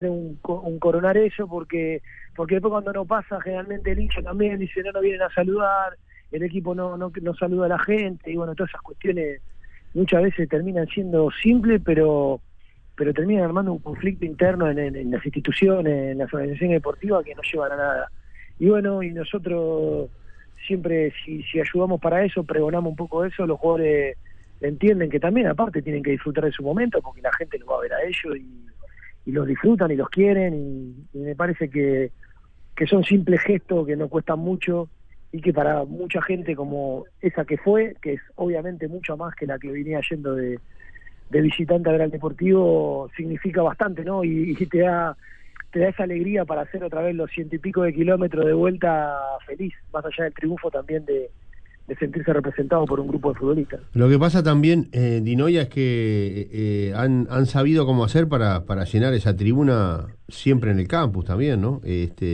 un coronar eso, porque después cuando no pasa, generalmente el hincha también dice, no vienen a saludar, el equipo no saluda a la gente, y bueno, todas esas cuestiones muchas veces terminan siendo simples, pero terminan armando un conflicto interno en las instituciones, en las organizaciones deportivas, que no llevan a nada. Y bueno, y nosotros siempre, si ayudamos para eso, pregonamos un poco eso, los jugadores entienden que también aparte tienen que disfrutar de su momento, porque la gente los va a ver a ellos y los disfrutan y los quieren, y me parece que son simples gestos que no cuestan mucho, y que para mucha gente como esa que fue, que es obviamente mucho más que la que venía yendo de visitante a ver al Deportivo, significa bastante, ¿no? Y te da esa alegría para hacer otra vez los 100 y pico de kilómetros de vuelta feliz, más allá del triunfo también de sentirse representado por un grupo de futbolistas. Lo que pasa también, Dinoya, es que han sabido cómo hacer para llenar esa tribuna siempre en el campus también, ¿no?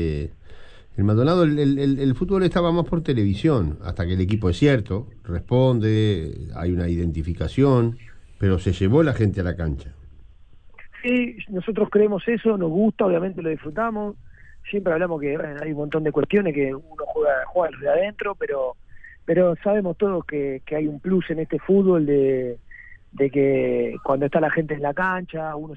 El Maldonado, el fútbol estaba más por televisión, hasta que el equipo es cierto, responde, hay una identificación, pero se llevó la gente a la cancha. Sí, nosotros creemos eso, nos gusta, obviamente lo disfrutamos, siempre hablamos que hay un montón de cuestiones que uno juega desde adentro, pero sabemos todos que hay un plus en este fútbol de que cuando está la gente en la cancha, uno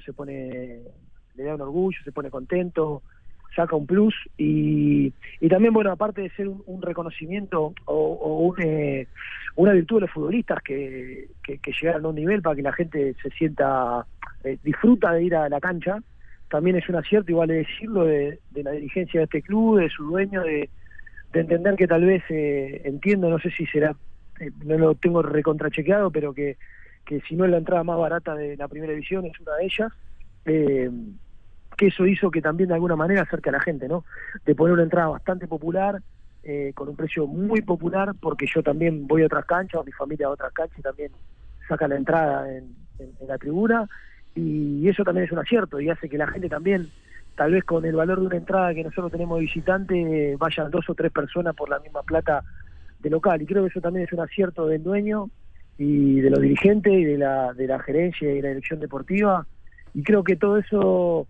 le da un orgullo, se pone contento, saca un plus, y también, bueno, aparte de ser un reconocimiento o una virtud de los futbolistas que llegaron a un nivel para que la gente se sienta, disfruta de ir a la cancha, también es un acierto, igual de decirlo, de la dirigencia de este club, de su dueño, de entender que tal vez, entiendo, no sé si será, no lo tengo recontrachequeado, pero que si no es la entrada más barata de la primera división, es una de ellas, que eso hizo que también de alguna manera acerque a la gente, ¿no? De poner una entrada bastante popular, con un precio muy popular, porque yo también voy a otras canchas, o mi familia a otras canchas, y también saca la entrada en la tribuna, y eso también es un acierto, y hace que la gente también, tal vez con el valor de una entrada que nosotros tenemos de visitante, vayan 2 o 3 personas por la misma plata de local, y creo que eso también es un acierto del dueño, y de los dirigentes, y de la gerencia y la dirección deportiva, y creo que todo eso,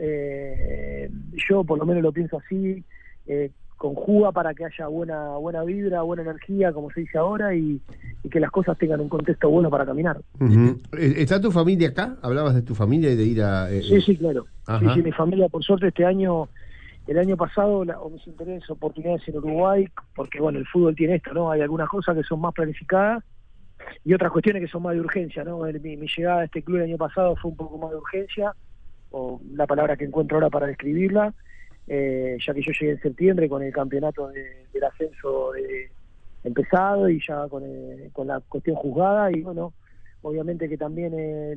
yo por lo menos lo pienso así, conjuga para que haya buena vibra, buena energía, como se dice ahora, y que las cosas tengan un contexto bueno para caminar. Uh-huh. ¿Está tu familia acá? ¿Hablabas de tu familia y de ir a...? Sí, claro. Sí, mi familia, por suerte, el año pasado, me tenía oportunidades en Uruguay, porque bueno, el fútbol tiene esto, ¿no? Hay algunas cosas que son más planificadas y otras cuestiones que son más de urgencia, ¿no? Mi llegada a este club el año pasado fue un poco más de urgencia, o la palabra que encuentro ahora para describirla, ya que yo llegué en septiembre con el campeonato del ascenso empezado, y ya con la cuestión juzgada, y bueno, obviamente que también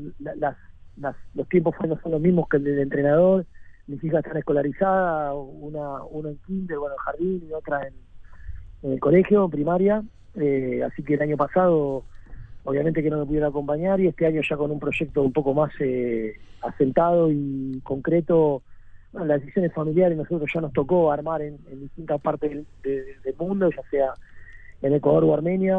los tiempos no son los mismos que el del entrenador. Mis hijas están escolarizadas, una en kinder, bueno, en jardín, y otra en el colegio, en primaria, así que el año pasado obviamente que no me pudieron acompañar, y este año ya con un proyecto un poco más asentado y concreto. Bueno, las decisiones familiares nosotros ya nos tocó armar en distintas partes del mundo, ya sea en Ecuador o Armenia,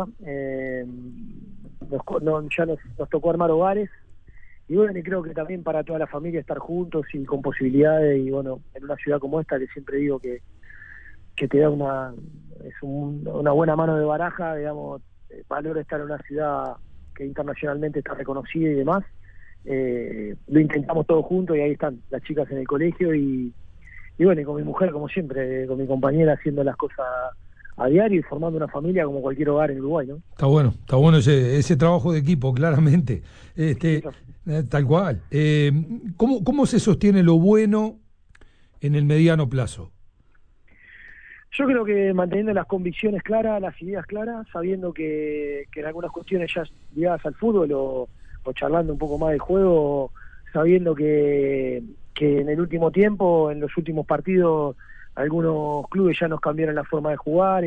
ya nos tocó armar hogares, y bueno, y creo que también para toda la familia estar juntos y con posibilidades, y bueno, en una ciudad como esta, que siempre digo que te da una buena mano de baraja, digamos, valor estar en una ciudad que internacionalmente está reconocida y demás. Lo intentamos todos juntos, y ahí están las chicas en el colegio, y bueno, y con mi mujer, como siempre, con mi compañera, haciendo las cosas a diario y formando una familia como cualquier hogar en Uruguay, ¿no? Está bueno ese trabajo de equipo, claramente, tal cual. ¿Cómo se sostiene lo bueno en el mediano plazo? Yo creo que manteniendo las convicciones claras, las ideas claras, sabiendo que en algunas cuestiones ya ligadas al fútbol, o charlando un poco más del juego, sabiendo que en el último tiempo, en los últimos partidos, algunos clubes ya nos cambiaron la forma de jugar,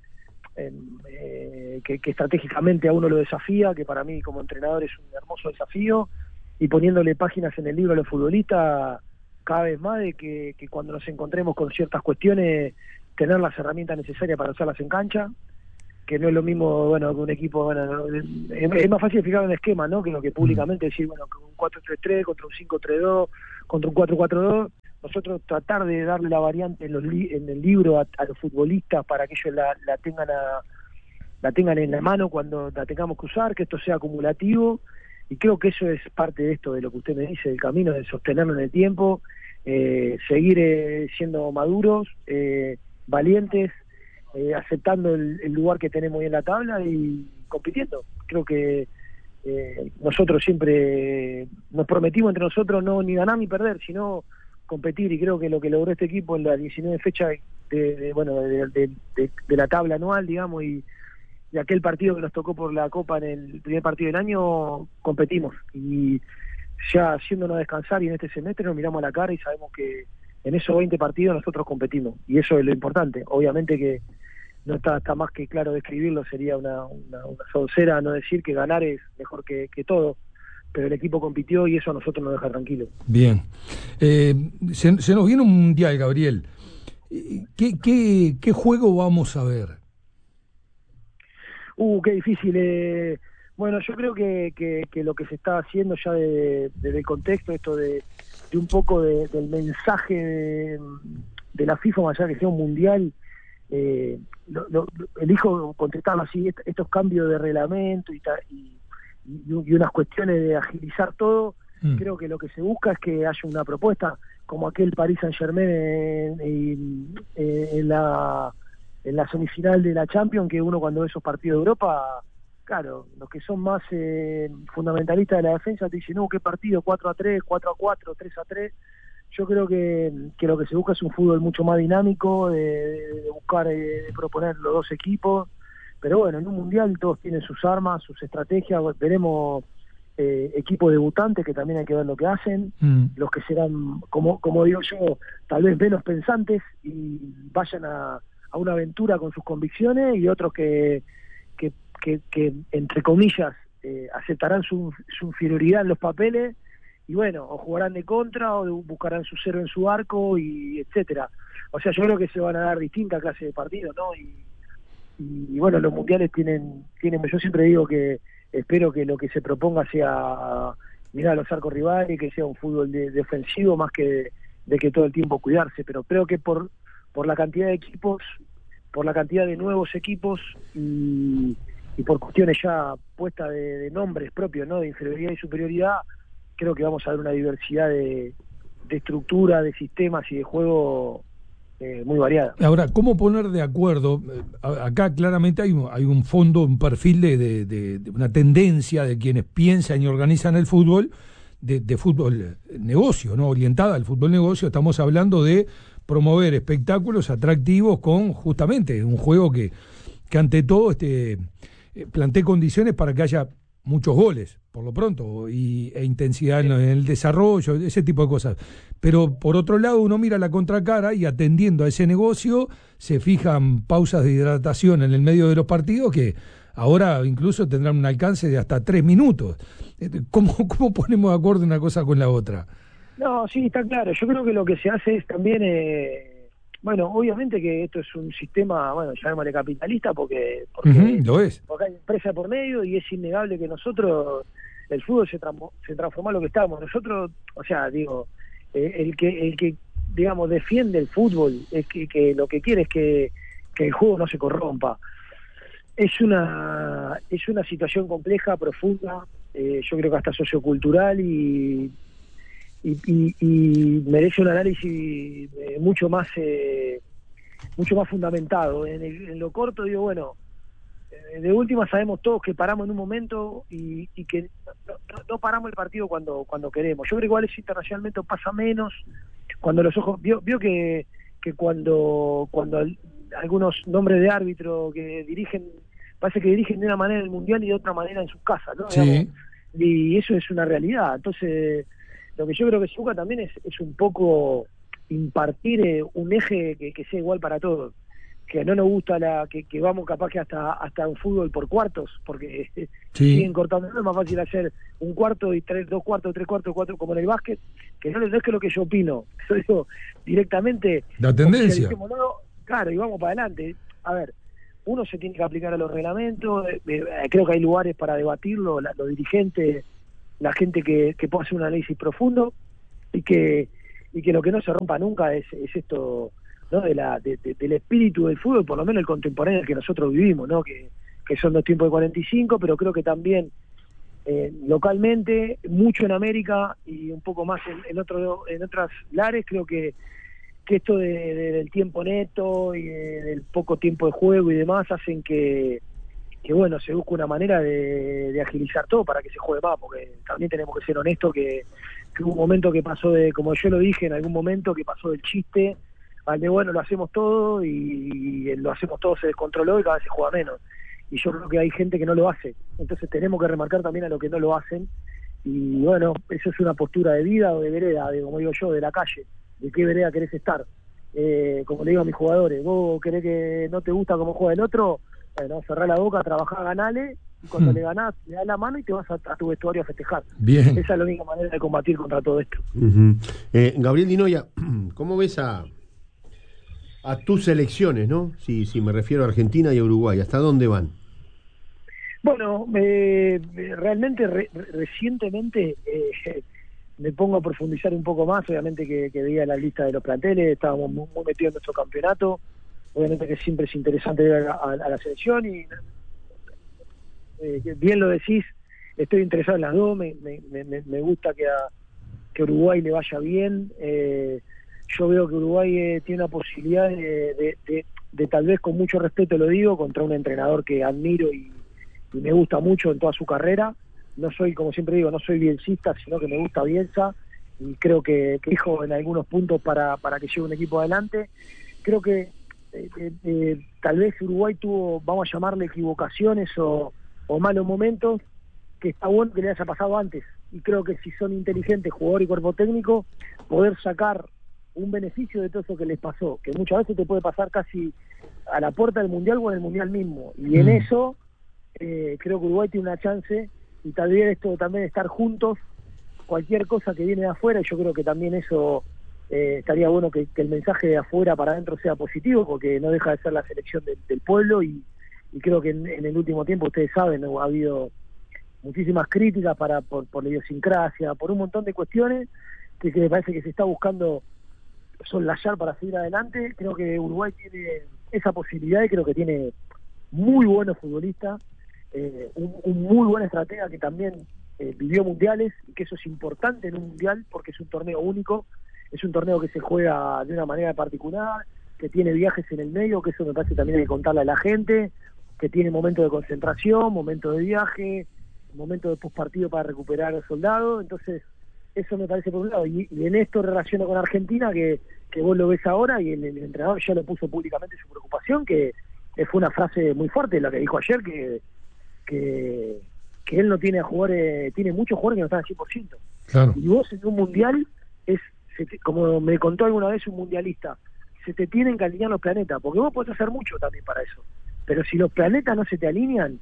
que estratégicamente a uno lo desafía, que para mí como entrenador es un hermoso desafío, y poniéndole páginas en el libro a los futbolistas cada vez más, de que cuando nos encontremos con ciertas cuestiones, tener las herramientas necesarias para usarlas en cancha, que no es lo mismo, bueno, que un equipo, bueno, es más fácil fijar un esquema, ¿no? Que lo que públicamente decir, bueno, que un 4-3-3 contra un 5-3-2, contra un 4-4-2, nosotros tratar de darle la variante en el libro a los futbolistas para que ellos la tengan en la mano cuando la tengamos que usar, que esto sea acumulativo, y creo que eso es parte de esto, de lo que usted me dice, del camino de sostenerlo en el tiempo, seguir siendo maduros, valientes, aceptando el lugar que tenemos hoy en la tabla y compitiendo. Creo que nosotros siempre nos prometimos entre nosotros no ni ganar ni perder, sino competir, y creo que lo que logró este equipo en la 19 fecha de la tabla anual, digamos, y aquel partido que nos tocó por la Copa en el primer partido del año, competimos, y ya haciéndonos descansar, y en este semestre nos miramos a la cara y sabemos que en esos 20 partidos nosotros competimos, y eso es lo importante. Obviamente que no está más que claro describirlo, sería una soncera no decir que ganar es mejor que todo, pero el equipo compitió y eso a nosotros nos deja tranquilos. Bien. Se nos viene un mundial, Gabriel. ¿Qué juego vamos a ver? Qué difícil. Bueno, yo creo que lo que se está haciendo ya desde el contexto, esto de un poco del mensaje de la FIFA, más allá que sea un mundial, elijo contestarlo así, estos cambios de reglamento y unas cuestiones de agilizar todo. Creo que lo que se busca es que haya una propuesta como aquel Paris Saint-Germain en la semifinal de la Champions, que uno cuando ve esos partidos de Europa, claro, los que son más fundamentalistas de la defensa te dicen, no, qué partido, 4-3, 4-4, 3-3. Yo creo que lo que se busca es un fútbol mucho más dinámico, de buscar, de proponer los dos equipos. Pero bueno, en un mundial todos tienen sus armas, sus estrategias. Veremos equipos debutantes que también hay que ver lo que hacen, los que serán, como digo yo, tal vez menos pensantes y vayan a una aventura con sus convicciones, y otros que entre comillas aceptarán su inferioridad en los papeles, y bueno, o jugarán de contra o buscarán su cero en su arco, y etcétera. O sea, yo creo que se van a dar distintas clases de partidos, ¿no? Y bueno, los mundiales tienen, yo siempre digo que espero que lo que se proponga sea mirar a los arcos rivales, que sea un fútbol de ofensivo más que de que todo el tiempo cuidarse, pero creo que por la cantidad de equipos, por la cantidad de nuevos equipos y por cuestiones ya puestas de nombres propios, ¿no? De inferioridad y superioridad, creo que vamos a ver una diversidad de estructura, de sistemas y de juego muy variada. Ahora, ¿cómo poner de acuerdo? Acá claramente hay un fondo, un perfil de una tendencia de quienes piensan y organizan el fútbol, de fútbol negocio, ¿no? Orientada al fútbol negocio. Estamos hablando de promover espectáculos atractivos con justamente un juego que ante todo plantee condiciones para que haya muchos goles, por lo pronto, e intensidad en el desarrollo, ese tipo de cosas. Pero por otro lado uno mira la contracara y atendiendo a ese negocio se fijan pausas de hidratación en el medio de los partidos que ahora incluso tendrán un alcance de hasta 3 minutos. ¿Cómo ponemos de acuerdo una cosa con la otra? No, sí, está claro. Yo creo que lo que se hace es también, bueno, obviamente que esto es un sistema, bueno, llamémosle capitalista porque lo es. Porque hay empresa por medio, y es innegable que nosotros, el fútbol se transformó en lo que estamos. Nosotros, o sea, digo, el que digamos defiende el fútbol es que lo que quiere es que el juego no se corrompa. Es una situación compleja, profunda, yo creo que hasta sociocultural, y merece un análisis mucho más fundamentado. En lo corto digo, bueno, de última sabemos todos que paramos en un momento y que no paramos el partido cuando queremos. Yo creo que igual eso internacionalmente pasa menos, cuando los ojos vio que cuando algunos nombres de árbitro que dirigen, parece que dirigen de una manera en el mundial y de otra manera en sus casas, ¿no? Sí. Digamos, y eso es una realidad. Entonces lo que yo creo que se busca también es un poco impartir un eje que sea igual para todos, que no nos gusta que vamos capaz que hasta un fútbol por cuartos, porque sí, siguen cortando. No es más fácil hacer un cuarto y 2 cuartos, 3 cuartos, 4, como en el básquet, que no es que lo que yo opino, yo digo directamente la tendencia. Claro, y vamos para adelante. A ver, uno se tiene que aplicar a los reglamentos, creo que hay lugares para debatirlo, los dirigentes, la gente que pueda hacer un análisis profundo, y que lo que no se rompa nunca es esto, ¿no? Del espíritu del fútbol, por lo menos el contemporáneo que nosotros vivimos, ¿no? Que son los tiempos de 45, pero creo que también localmente, mucho en América y un poco más en otras lares, creo que esto del tiempo neto y del poco tiempo de juego y demás hacen que bueno, se busca una manera de agilizar todo para que se juegue más, porque también tenemos que ser honestos que hubo un momento que pasó como yo lo dije en algún momento, que pasó del chiste al de bueno, lo hacemos todo y lo hacemos todo se descontroló y cada vez se juega menos. Y yo creo que hay gente que no lo hace, entonces tenemos que remarcar también a los que no lo hacen, y bueno, eso es una postura de vida o de vereda, como digo yo, de la calle, de qué vereda querés estar. Como le digo a mis jugadores, vos querés que no te gusta cómo juega el otro, bueno, cerrá la boca, trabajá, ganale, y cuando le ganás, le das la mano y te vas a tu vestuario a festejar. Bien. Esa es la única manera de combatir contra todo esto. Gabriel Di Noia, ¿cómo ves a tus selecciones, no? Si me refiero a Argentina y a Uruguay, ¿hasta dónde van? Bueno, realmente recientemente me pongo a profundizar un poco más, obviamente que veía la lista de los planteles, estábamos muy metidos en nuestro campeonato, obviamente que siempre es interesante ver a la selección y bien lo decís, estoy interesado en las dos, me gusta que a Uruguay le vaya bien, yo veo que Uruguay tiene una posibilidad de tal vez con mucho respeto lo digo, contra un entrenador que admiro y me gusta mucho en toda su carrera. No soy, como siempre digo, no soy bielcista, sino que me gusta Bielsa y creo que dijo en algunos puntos para que lleve un equipo adelante. Creo que tal vez Uruguay tuvo, vamos a llamarle equivocaciones o malos momentos, que está bueno que le haya pasado antes. Y creo que si son inteligentes, jugador y cuerpo técnico, poder sacar un beneficio de todo eso que les pasó, que muchas veces te puede pasar casi a la puerta del Mundial o en el Mundial mismo. Y en eso creo que Uruguay tiene una chance, y tal vez esto también de estar juntos, cualquier cosa que viene de afuera, y yo creo que también eso estaría bueno que el mensaje de afuera para adentro sea positivo, porque no deja de ser la selección del pueblo, y creo que en el último tiempo, ustedes saben, ¿no? Ha habido muchísimas críticas por la idiosincrasia, por un montón de cuestiones que me parece que se está buscando soslayar para seguir adelante. Creo que Uruguay tiene esa posibilidad y creo que tiene muy buenos futbolistas, un muy buen estratega que también vivió mundiales, y que eso es importante en un mundial porque es un torneo único, es un torneo que se juega de una manera particular, que tiene viajes en el medio, que eso me parece también hay que contarle a la gente, que tiene momentos de concentración, momentos de viaje, momentos de postpartido para recuperar al soldado. Entonces eso me parece por un lado, y en esto relaciono con Argentina, que vos lo ves ahora, y el entrenador ya lo puso públicamente su preocupación, que fue una frase muy fuerte la que dijo ayer, que él no tiene jugadores, tiene muchos jugadores que no están al 100%. Claro. Y vos en un mundial, como me contó alguna vez un mundialista, se te tienen que alinear los planetas, porque vos podés hacer mucho también para eso, pero si los planetas no se te alinean,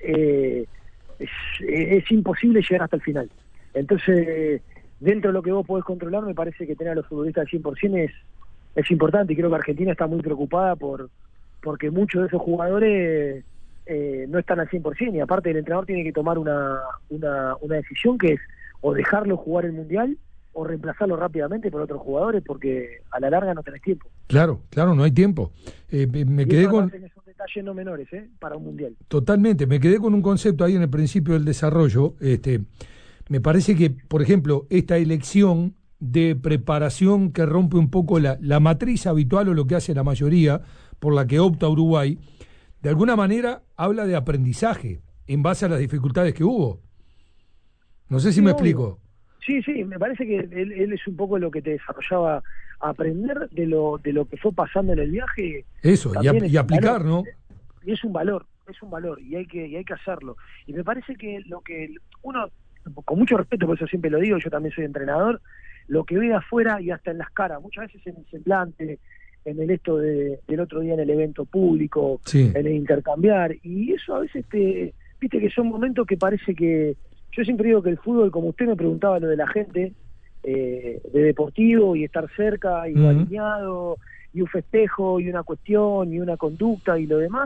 es imposible llegar hasta el final. Entonces, dentro de lo que vos podés controlar, me parece que tener a los futbolistas al 100% es importante, y creo que Argentina está muy preocupada porque muchos de esos jugadores no están al 100%, y aparte el entrenador tiene que tomar una decisión, que es o dejarlo jugar el Mundial o reemplazarlo rápidamente por otros jugadores, porque a la larga no tenés tiempo. Claro, no hay tiempo. Me quedé con... Son detalles no menores para un Mundial. Totalmente, me quedé con un concepto ahí en el principio del desarrollo. Me parece que, por ejemplo, esta elección de preparación que rompe un poco la matriz habitual o lo que hace la mayoría por la que opta Uruguay, de alguna manera habla de aprendizaje en base a las dificultades que hubo. No sé si me explico. Sí, me parece que él es un poco lo que te desarrollaba, aprender de lo que fue pasando en el viaje. Eso, y aplicar, ¿no? Y es un valor, y hay que hacerlo. Y me parece que lo que uno, con mucho respeto, por eso siempre lo digo, yo también soy entrenador, lo que ve de afuera y hasta en las caras, muchas veces en el semblante, en el esto del otro día en el evento público, sí, en el intercambiar, y eso a veces viste que son momentos que parece que, yo siempre digo que el fútbol, como usted me preguntaba lo de la gente, de deportivo y estar cerca y alineado, y un festejo y una cuestión y una conducta y lo demás,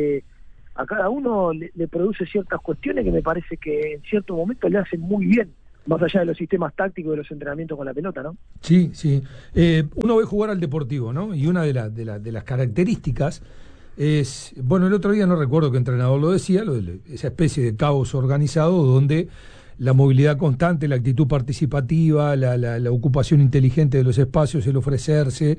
a cada uno le produce ciertas cuestiones que me parece que en cierto momento le hacen muy bien más allá de los sistemas tácticos de los entrenamientos con la pelota, ¿no? Sí, sí. Uno ve jugar al Deportivo, ¿no? Y una de las características es, bueno, el otro día no recuerdo qué entrenador lo decía, esa especie de caos organizado donde la movilidad constante, la actitud participativa, la ocupación inteligente de los espacios, el ofrecerse,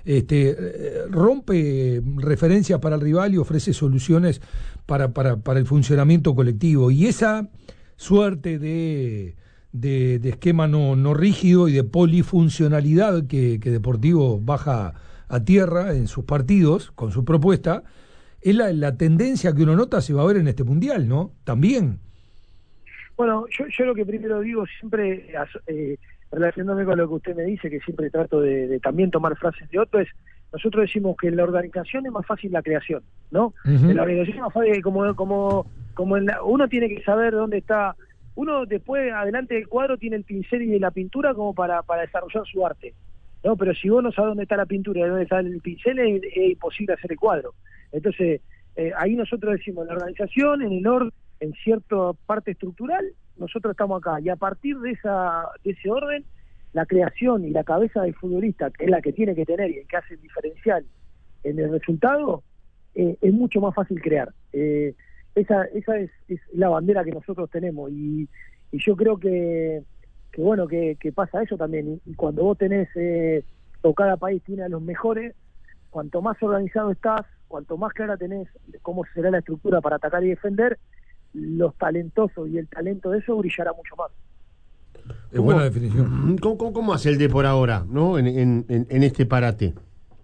rompe referencias para el rival y ofrece soluciones para el funcionamiento colectivo. Y esa suerte de esquema no rígido y de polifuncionalidad que Deportivo baja a tierra en sus partidos con su propuesta, es la tendencia que uno nota se va a ver en este Mundial, ¿no? También. Bueno, yo lo que primero digo siempre, relacionándome con lo que usted me dice, que siempre trato de también tomar frases de otro, es, nosotros decimos que en la organización es más fácil la creación, ¿no? Uh-huh. En la organización es más fácil, como uno tiene que saber dónde está, uno después, adelante del cuadro, tiene el pincel y la pintura como para desarrollar su arte, ¿no? Pero si vos no sabés dónde está la pintura y dónde está el pincel, es imposible hacer el cuadro. Entonces, ahí nosotros decimos, en la organización, en el orden, en cierta parte estructural, nosotros estamos acá, y a partir de ese orden, la creación y la cabeza del futbolista, que es la que tiene que tener y el que hace el diferencial en el resultado, es mucho más fácil crear. Esa es la bandera que nosotros tenemos, y yo creo que pasa eso también, y cuando vos tenés, o cada país tiene a los mejores, cuanto más organizado estás, cuanto más clara tenés cómo será la estructura para atacar y defender, los talentosos y el talento de eso brillará mucho más. Es buena definición. ¿Cómo hace el D por ahora, ¿no? En este parate.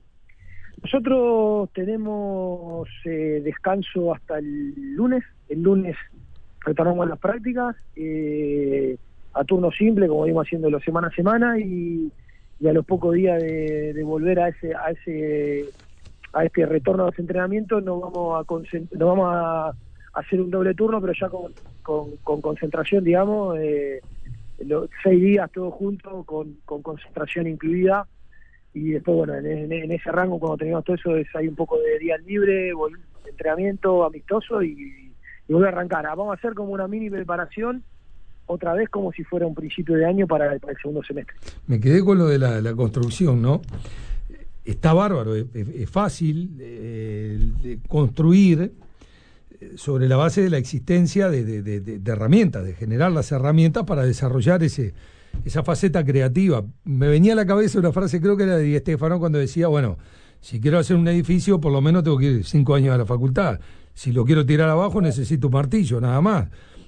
Nosotros tenemos descanso hasta el lunes. El lunes retornamos a las prácticas, a turno simple, como venimos haciéndolo semana a semana, y a los pocos días de volver a este retorno a los entrenamientos nos vamos a hacer un doble turno, pero ya con concentración, digamos, 6 días todos juntos, con concentración incluida, y después, bueno, en ese rango, cuando terminamos todo eso, hay un poco de día libre, entrenamiento amistoso y volver a arrancar. Vamos a hacer como una mini preparación, otra vez como si fuera un principio de año para el segundo semestre. Me quedé con lo de la construcción, ¿no? Está bárbaro, es fácil de construir sobre la base de la existencia de herramientas, de generar las herramientas para desarrollar esa faceta creativa. Me venía a la cabeza una frase, creo que era de Di Stéfano, cuando decía, bueno, si quiero hacer un edificio, por lo menos tengo que ir 5 años a la facultad. Si lo quiero tirar abajo, necesito un martillo, nada más.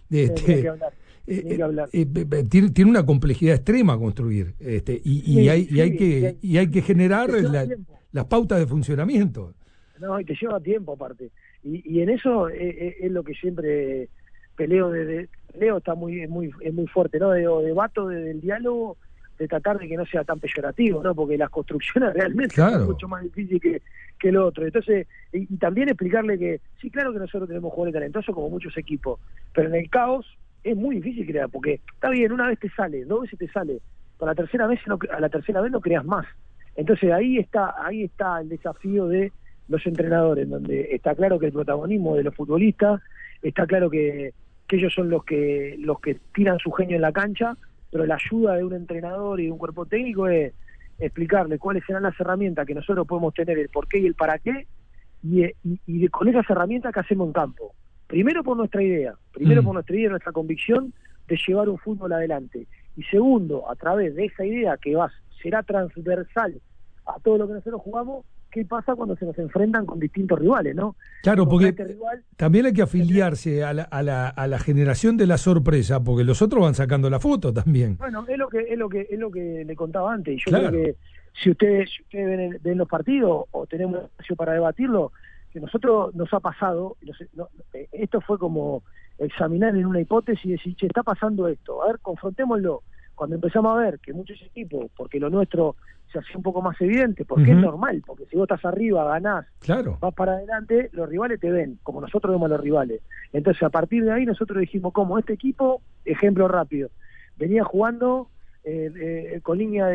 Tiene una complejidad extrema construir, y hay que generar las pautas de funcionamiento. No, y te lleva tiempo aparte. Y en eso es lo que siempre peleo. Leo está es muy fuerte, ¿no? Debato del diálogo, de tratar de que no sea tan peyorativo, ¿no? Porque las construcciones realmente son mucho más difíciles que lo otro. Entonces, y también explicarle que, sí, claro que nosotros tenemos jugadores talentosos como muchos equipos, pero en el caos es muy difícil crear, porque está bien, una vez te sale, 2 veces te sale, a la tercera vez no creas más. Entonces ahí está el desafío de los entrenadores, donde está claro que el protagonismo de los futbolistas, está claro que ellos son los que tiran su genio en la cancha, pero la ayuda de un entrenador y de un cuerpo técnico es explicarle cuáles serán las herramientas que nosotros podemos tener, el por qué y el para qué, y con esas herramientas que hacemos en campo. Primero por nuestra idea, nuestra convicción de llevar un fútbol adelante, y segundo, a través de esa idea que será transversal a todo lo que nosotros jugamos, qué pasa cuando se nos enfrentan con distintos rivales, ¿no? Claro, porque también hay que afiliarse a la generación de la sorpresa, porque los otros van sacando la foto también. Bueno, es lo que le contaba antes. Yo creo que si ustedes ven los partidos o tenemos un espacio para debatirlo, que nosotros nos ha pasado, esto fue como examinar en una hipótesis y decir, che, está pasando esto, a ver, confrontémoslo. Cuando empezamos a ver que muchos equipos, porque lo nuestro se hacía un poco más evidente, porque es normal, porque si vos estás arriba, ganás, vas para adelante, los rivales te ven, como nosotros vemos a los rivales. Entonces, a partir de ahí nosotros dijimos, como este equipo, ejemplo rápido, venía jugando con línea de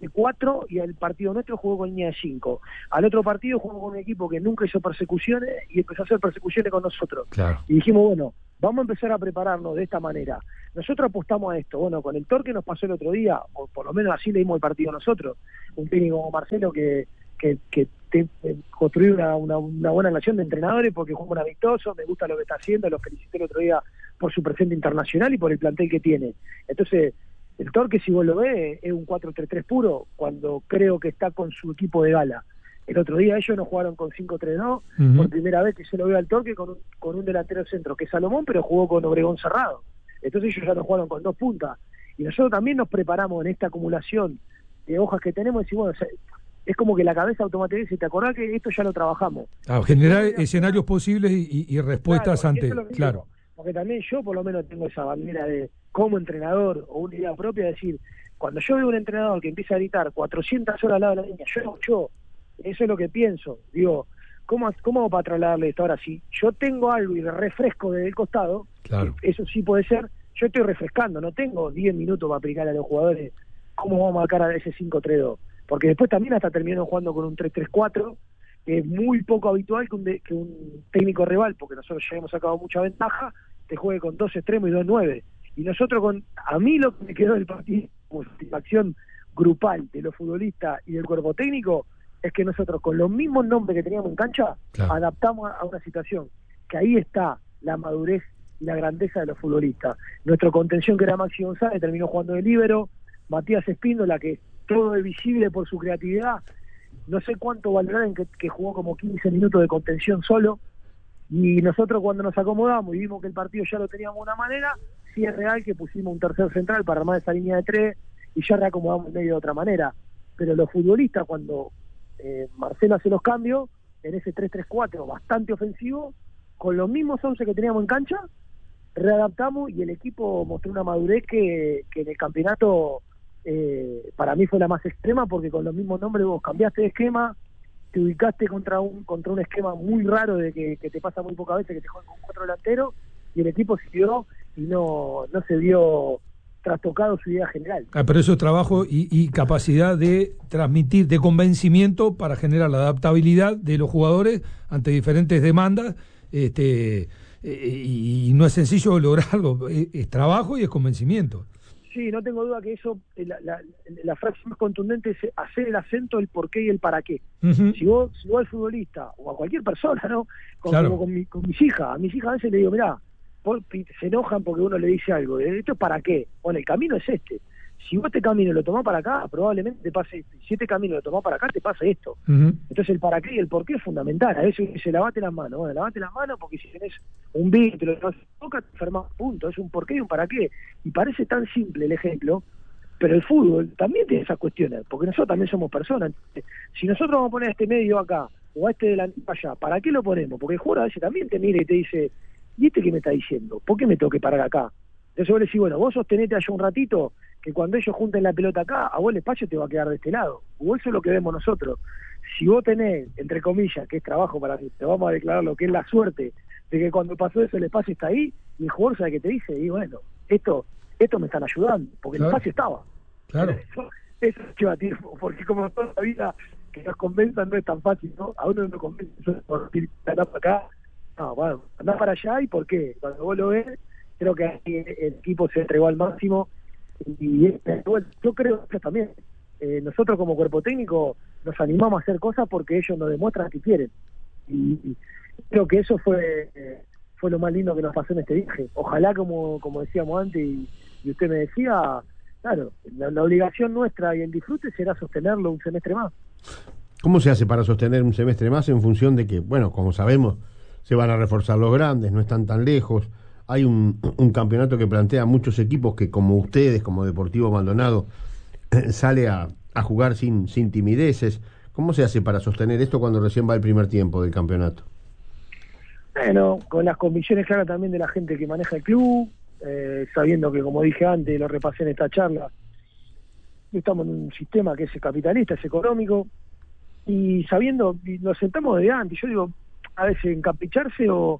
de 4 y el partido nuestro jugó con línea de 5. Al otro partido jugó con un equipo que nunca hizo persecuciones y empezó a hacer persecuciones con nosotros. Claro. Y dijimos, bueno, vamos a empezar a prepararnos de esta manera. Nosotros apostamos a esto. Bueno, con el Torque nos pasó el otro día, o por lo menos así le dimos el partido nosotros. Un técnico como Marcelo que construir una buena relación de entrenadores porque juega un amistoso, me gusta lo que está haciendo, lo felicité el otro día por su presente internacional y por el plantel que tiene. Entonces, el Torque, si vos lo ves, es un 4-3-3 puro cuando creo que está con su equipo de gala. El otro día ellos no jugaron con 5-3-2, por primera vez que se lo veo al Torque con un delantero centro, que es Salomón, pero jugó con Obregón cerrado. Entonces ellos ya no jugaron con 2 puntas. Y nosotros también nos preparamos en esta acumulación de hojas que tenemos y decimos, bueno, es como que la cabeza automáticamente dice, ¿te acordás que esto ya lo trabajamos? Generar escenarios posibles y respuestas claro, ante... Claro. Porque también yo por lo menos tengo esa bandera de, como entrenador o una idea propia, de decir, cuando yo veo un entrenador que empieza a gritar 400 horas al lado de la línea, yo, eso es lo que pienso. Digo, ¿cómo hago para trasladarle esto? Ahora, si yo tengo algo y le refresco desde el costado, claro, eso sí puede ser, yo estoy refrescando, no tengo 10 minutos para aplicar a los jugadores cómo vamos a marcar a ese 5-3-2. Porque después también hasta terminaron jugando con un 3-3-4, que es muy poco habitual que un técnico rival, porque nosotros ya hemos sacado mucha ventaja, te juegue con 2 extremos y 2 9. Y nosotros a mí lo que me quedó del partido, como satisfacción grupal de los futbolistas y del cuerpo técnico, es que nosotros con los mismos nombres que teníamos en cancha, claro, adaptamos a una situación, que ahí está la madurez y la grandeza de los futbolistas. Nuestro contención, que era Maxi González, terminó jugando de líbero, Matías Espíndola, que todo es visible por su creatividad, no sé cuánto valdrá en que jugó como 15 minutos de contención solo, y nosotros cuando nos acomodamos y vimos que el partido ya lo teníamos de una manera, sí es real que pusimos un tercer central para armar esa línea de 3 y ya reacomodamos el medio de otra manera, pero los futbolistas cuando Marcelo hace los cambios en ese 3-3-4 bastante ofensivo, con los mismos 11 que teníamos en cancha, readaptamos y el equipo mostró una madurez que en el campeonato para mí fue la más extrema, porque con los mismos nombres vos cambiaste de esquema, te ubicaste contra un esquema muy raro de que te pasa muy pocas veces, que te juegan con 4 delanteros, y el equipo siguió y no se vio trastocado su idea general. Pero eso es trabajo y capacidad de transmitir, de convencimiento para generar la adaptabilidad de los jugadores ante diferentes demandas, y no es sencillo lograrlo, es trabajo y es convencimiento. Sí, no tengo duda que eso, la frase más contundente es hacer el acento, el por qué y el para qué. Uh-huh. Si vos al futbolista, o a cualquier persona, ¿no? Claro. Como con mis hijas, a mis hijas a veces le digo, mirá, se enojan porque uno le dice algo, ¿esto es para qué? Bueno, el camino es este. Si vos este camino lo tomás para acá, probablemente te pase esto. Si este camino lo tomás para acá, te pasa esto. Uh-huh. Entonces el para qué y el por qué es fundamental. A veces dice, lavate las manos. Bueno, lavate las manos porque si tenés un virus, te lo toca, te enfermas, punto. Es un por qué y un para qué. Y parece tan simple el ejemplo, pero el fútbol también tiene esas cuestiones, porque nosotros también somos personas. Si nosotros vamos a poner a este medio acá, o a este delantero allá, ¿para qué lo ponemos? Porque el jugador a veces también te mira y te dice, ¿y este qué me está diciendo? ¿Por qué me tengo que parar acá? Entonces vos le decís, bueno, vos sostenete allá un ratito, que cuando ellos junten la pelota acá, a vos el espacio te va a quedar de este lado. O eso es lo que vemos nosotros. Si vos tenés, entre comillas, que es trabajo para ti, te vamos a declarar lo que es la suerte, de que cuando pasó eso el espacio está ahí, y el jugador sabe que te dice, y bueno, esto me están ayudando, porque claro, el espacio estaba. Claro. Eso es chivatismo, porque como toda la vida que nos convenzan no es tan fácil, ¿no? A uno no convence por andar para acá, no, bueno, andar para allá, ¿y por qué? Cuando vos lo ves, creo que el equipo se entregó al máximo, y yo creo que también nosotros como cuerpo técnico nos animamos a hacer cosas porque ellos nos demuestran que quieren, y creo que eso fue lo más lindo que nos pasó en este viaje. Ojalá, como decíamos antes y usted me decía, claro, la obligación nuestra y el disfrute será sostenerlo un semestre más. ¿Cómo se hace para sostener un semestre más en función de que, bueno, como sabemos, se van a reforzar los grandes, no están tan lejos? Hay un campeonato que plantea muchos equipos que, como ustedes, como Deportivo Maldonado, sale a jugar sin timideces. ¿Cómo se hace para sostener esto cuando recién va el primer tiempo del campeonato? Bueno, con las convicciones claras también de la gente que maneja el club, sabiendo que, como dije antes, lo repasé en esta charla, estamos en un sistema que es capitalista, es económico, y sabiendo, y nos sentamos desde antes. Yo digo, a veces encapricharse o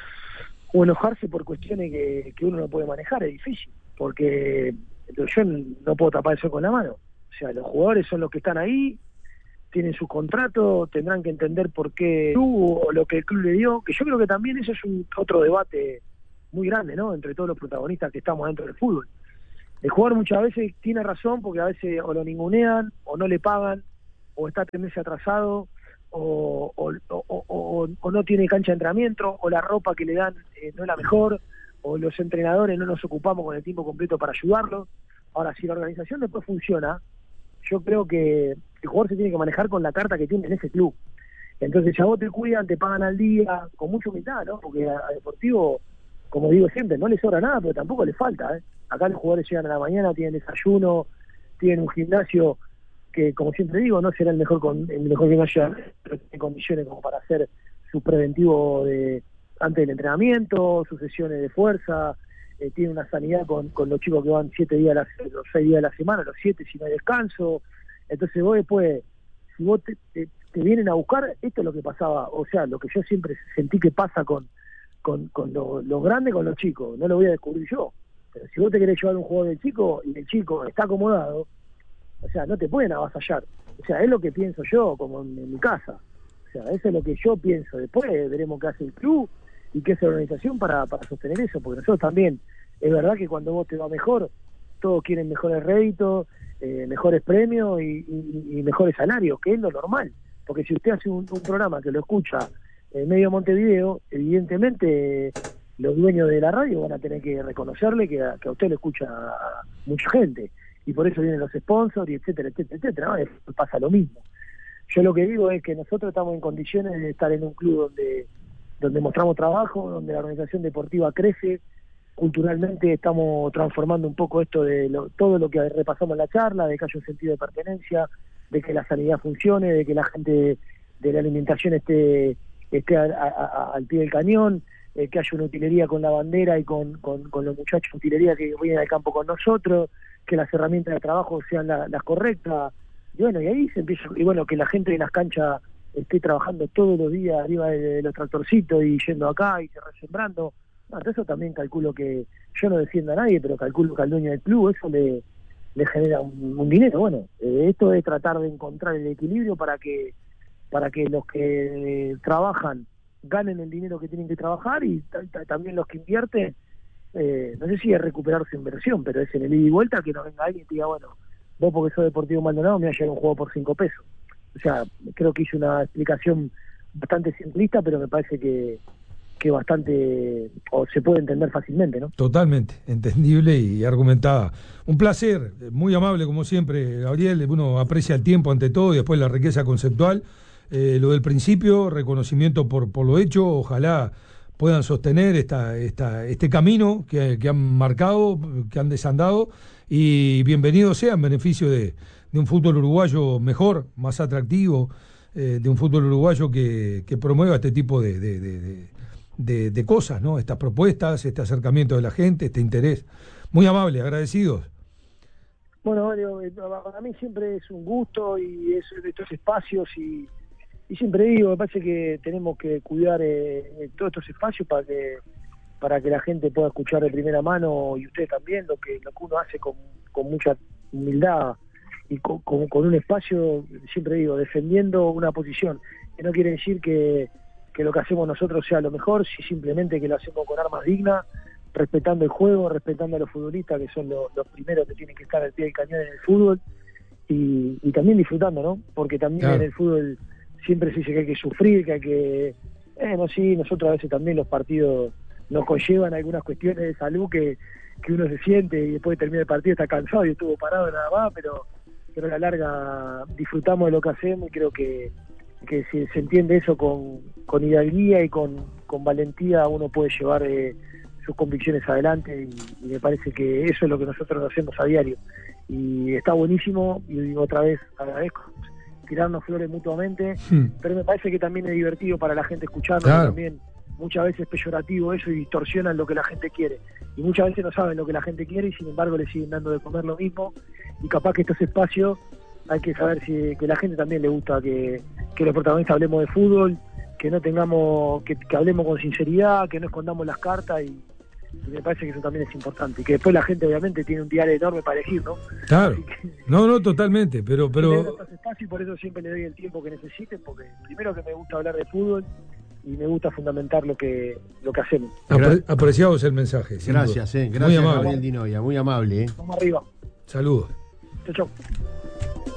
enojarse por cuestiones que uno no puede manejar es difícil, porque yo no puedo tapar eso con la mano. O sea, los jugadores son los que están ahí, tienen su contrato, tendrán que entender por qué el club o lo que el club le dio, que yo creo que también eso es otro debate muy grande, ¿no? Entre todos los protagonistas que estamos dentro del fútbol. El jugador muchas veces tiene razón porque a veces o lo ningunean, o no le pagan, o está 3 meses atrasado, o no tiene cancha de entrenamiento, o la ropa que le dan no es la mejor, o los entrenadores no nos ocupamos con el tiempo completo para ayudarlo. Ahora, si la organización después funciona, yo creo que el jugador se tiene que manejar con la carta que tiene en ese club. Entonces, a vos te cuidan, te pagan al día, con mucha humildad, ¿no? Porque a Deportivo, como digo siempre, no le sobra nada, pero tampoco le falta, ¿eh? Acá los jugadores llegan a la mañana, tienen desayuno, tienen un gimnasio que, como siempre digo, no será el mejor gimnasio, pero tiene condiciones como para hacer su preventivo antes del entrenamiento, sus sesiones de fuerza, tiene una sanidad con los chicos que van 7 días, los 6 días de la semana, los 7 si no hay descanso. Entonces vos después, si vos te vienen a buscar, esto es lo que pasaba, o sea, lo que yo siempre sentí que pasa con los grandes, con los chicos, no lo voy a descubrir yo. Pero si vos te querés llevar un jugador del chico y el chico está acomodado, o sea, no te pueden avasallar. O sea, es lo que pienso yo, como en mi casa. O sea, eso es lo que yo pienso. Después veremos qué hace el club y qué hace la organización para sostener eso, porque nosotros también, es verdad que cuando vos te va mejor, todos quieren mejores réditos, mejores premios y mejores salarios, que es lo normal. Porque si usted hace un programa que lo escucha en medio Montevideo, evidentemente los dueños de la radio van a tener que reconocerle que a usted lo escucha mucha gente, y por eso vienen los sponsors, y etcétera, etcétera, etcétera, ¿no? Pasa lo mismo. Yo lo que digo es que nosotros estamos en condiciones de estar en un club donde mostramos trabajo, donde la organización deportiva crece, culturalmente estamos transformando un poco esto de todo lo que repasamos en la charla, de que haya un sentido de pertenencia, de que la sanidad funcione, de que la gente de la alimentación esté al pie del cañón, que haya una utilería con la bandera y con los muchachos de utilería que vienen al campo con nosotros, que las herramientas de trabajo sean las correctas, y bueno, y ahí se empieza, y bueno, que la gente de las canchas esté trabajando todos los días arriba de los tractorcitos y yendo acá y se resembrando. Bueno, eso también calculo que, yo no defiendo a nadie, pero calculo que al dueño del club eso le genera un dinero. Bueno, esto es tratar de encontrar el equilibrio para que los que trabajan ganen el dinero que tienen que trabajar, y también los que invierten, no sé si es recuperar su inversión, pero es en el ida y vuelta, que no venga alguien y te diga, bueno, vos porque sos Deportivo Maldonado me vas a llevar un juego por 5 pesos. O sea, creo que hice una explicación bastante simplista, pero me parece que bastante, o se puede entender fácilmente, ¿no? Totalmente entendible y argumentada. Un placer, muy amable como siempre, Gabriel. Uno aprecia el tiempo ante todo y después la riqueza conceptual. Lo del principio, reconocimiento por lo hecho, ojalá puedan sostener este camino que han marcado, que han desandado, y bienvenido sea en beneficio de un fútbol uruguayo mejor, más atractivo, de un fútbol uruguayo que promueva este tipo de cosas, ¿no? Estas propuestas, este acercamiento de la gente, este interés. Muy amable, agradecidos. Bueno, para mí siempre es un gusto y es de estos espacios, y siempre digo, me parece que tenemos que cuidar todos estos espacios para que la gente pueda escuchar de primera mano, y usted también, lo que uno hace con mucha humildad y con un espacio, siempre digo, defendiendo una posición, que no quiere decir que lo que hacemos nosotros sea lo mejor, si simplemente que lo hacemos con armas dignas, respetando el juego, respetando a los futbolistas, que son los primeros que tienen que estar al pie del cañón en el fútbol, y también disfrutando, ¿no? Porque también claro, en el fútbol siempre se dice que hay que sufrir, que hay que... sí, nosotros a veces también los partidos nos conllevan algunas cuestiones de salud que uno se siente, y después termina el partido, está cansado y estuvo parado nada más, pero a la larga disfrutamos de lo que hacemos, y creo que si se entiende eso con hidalguía y con valentía, uno puede llevar sus convicciones adelante, y me parece que eso es lo que nosotros hacemos a diario, y está buenísimo, y otra vez agradezco tirarnos flores mutuamente, pero me parece que también es divertido para la gente escucharnos, claro, también muchas veces es peyorativo eso y distorsionan lo que la gente quiere, y muchas veces no saben lo que la gente quiere y sin embargo le siguen dando de comer lo mismo, y capaz que estos espacios hay que saber que la gente también le gusta que los protagonistas hablemos de fútbol, que no tengamos, que hablemos con sinceridad, que no escondamos las cartas, y me parece que eso también es importante, y que después la gente obviamente tiene un diario enorme para elegir, ¿no? Claro, no, totalmente, pero espacio, y por eso siempre le doy el tiempo que necesiten, porque primero que me gusta hablar de fútbol y me gusta fundamentar lo que hacemos. Apreciados el mensaje. Gracias, gracias, muy amable. Gabriel Di Noia, muy amable. Vamos arriba. Saludos. Chau.